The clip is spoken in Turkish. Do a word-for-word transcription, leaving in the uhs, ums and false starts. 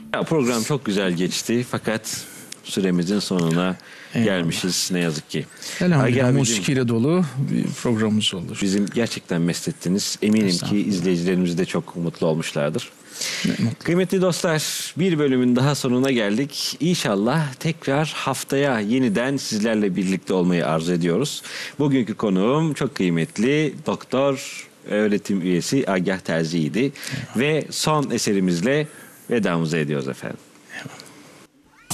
Ya, program çok güzel geçti fakat süremizin sonuna Eyvallah. gelmişiz ne yazık ki. Elhamdülillah musikiyle dolu bir programımız olur. Bizim gerçekten meslettiniz. Eminim ki izleyicilerimiz de çok mutlu olmuşlardır. Kıymetli dostlar, bir bölümün daha sonuna geldik. İnşallah tekrar haftaya yeniden sizlerle birlikte olmayı arzu ediyoruz. Bugünkü konuğum çok kıymetli doktor öğretim üyesi Agah Terzi'ydi. Ve son eserimizle vedamızı ediyoruz efendim.